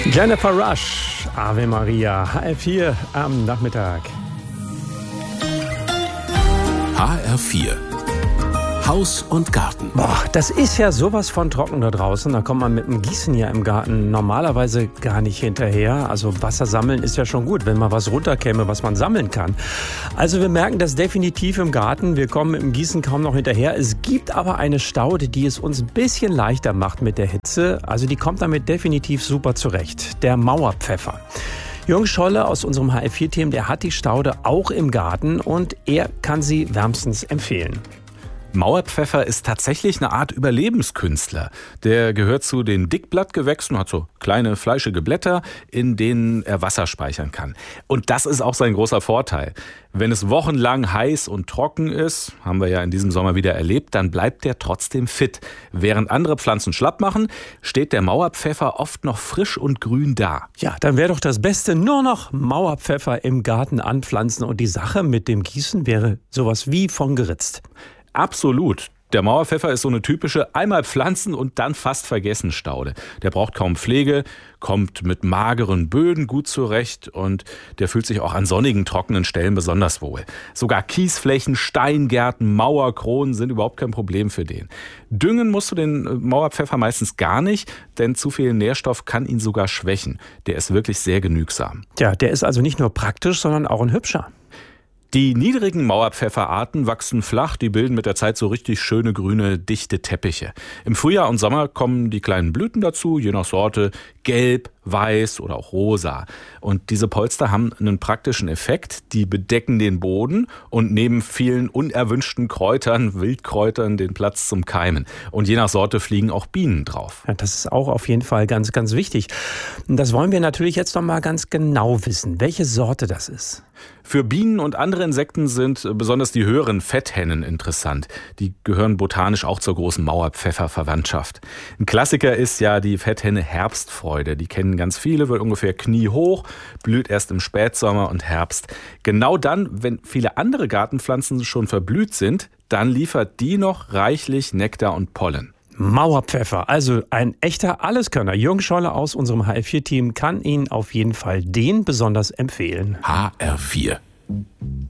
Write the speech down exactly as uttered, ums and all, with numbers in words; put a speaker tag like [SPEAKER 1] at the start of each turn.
[SPEAKER 1] Jennifer Rush, Ave Maria, H R vier am Nachmittag.
[SPEAKER 2] H R vier Haus und Garten.
[SPEAKER 1] Boah, das ist ja sowas von trocken da draußen. Da kommt man mit dem Gießen hier im Garten normalerweise gar nicht hinterher. Also Wasser sammeln ist ja schon gut, wenn mal was runterkäme, was man sammeln kann. Also wir merken das definitiv im Garten. Wir kommen mit dem Gießen kaum noch hinterher. Es gibt aber eine Staude, die es uns ein bisschen leichter macht mit der Hitze. Also die kommt damit definitiv super zurecht. Der Mauerpfeffer. Jürgen Scholle aus unserem H R vier Team, der hat die Staude auch im Garten und er kann sie wärmstens empfehlen.
[SPEAKER 2] Mauerpfeffer ist tatsächlich eine Art Überlebenskünstler. Der gehört zu den Dickblattgewächsen, hat so kleine fleischige Blätter, in denen er Wasser speichern kann. Und das ist auch sein großer Vorteil. Wenn es wochenlang heiß und trocken ist, haben wir ja in diesem Sommer wieder erlebt, dann bleibt der trotzdem fit. Während andere Pflanzen schlapp machen, steht der Mauerpfeffer oft noch frisch und grün da.
[SPEAKER 1] Ja, dann wäre doch das Beste, nur noch Mauerpfeffer im Garten anpflanzen und die Sache mit dem Gießen wäre sowas wie von geritzt.
[SPEAKER 2] Absolut. Der Mauerpfeffer ist so eine typische einmal pflanzen und dann fast vergessen Staude. Der braucht kaum Pflege, kommt mit mageren Böden gut zurecht und der fühlt sich auch an sonnigen, trockenen Stellen besonders wohl. Sogar Kiesflächen, Steingärten, Mauerkronen sind überhaupt kein Problem für den. Düngen musst du den Mauerpfeffer meistens gar nicht, denn zu viel Nährstoff kann ihn sogar schwächen. Der ist wirklich sehr genügsam.
[SPEAKER 1] Ja, der ist also nicht nur praktisch, sondern auch ein hübscher.
[SPEAKER 2] Die niedrigen Mauerpfefferarten wachsen flach, die bilden mit der Zeit so richtig schöne grüne, dichte Teppiche. Im Frühjahr und Sommer kommen die kleinen Blüten dazu, je nach Sorte, gelb, weiß oder auch rosa. Und diese Polster haben einen praktischen Effekt, die bedecken den Boden und neben vielen unerwünschten Kräutern, Wildkräutern, den Platz zum Keimen. Und je nach Sorte fliegen auch Bienen drauf.
[SPEAKER 1] Ja, das ist auch auf jeden Fall ganz, ganz wichtig. Und das wollen wir natürlich jetzt noch mal ganz genau wissen, welche Sorte das ist.
[SPEAKER 2] Für Bienen und andere Insekten sind besonders die höheren Fetthennen interessant. Die gehören botanisch auch zur großen Mauerpfeffer-Verwandtschaft. Ein Klassiker ist ja die Fetthenne Herbstfreude. Die kennen ganz viele, wird ungefähr kniehoch, blüht erst im Spätsommer und Herbst. Genau dann, wenn viele andere Gartenpflanzen schon verblüht sind, dann liefert die noch reichlich Nektar und Pollen.
[SPEAKER 1] Mauerpfeffer, also ein echter Alleskönner. Jürgen Scholle aus unserem H R vier Team kann Ihnen auf jeden Fall den besonders empfehlen.
[SPEAKER 2] H R vier